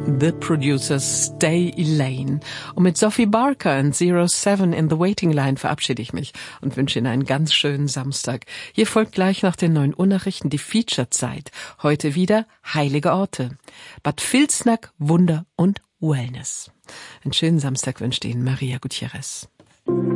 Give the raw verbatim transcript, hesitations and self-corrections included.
The Producers, Stay Elaine. Und mit Sophie Barker und Zero Seven in the Waiting Line verabschiede ich mich und wünsche Ihnen einen ganz schönen Samstag. Hier folgt gleich nach den neuen Uhr-Nachrichten die Feature-Zeit. Heute wieder heilige Orte. Bad Vilsnack, Wunder und Wellness. Einen schönen Samstag wünscht Ihnen Maria Gutierrez.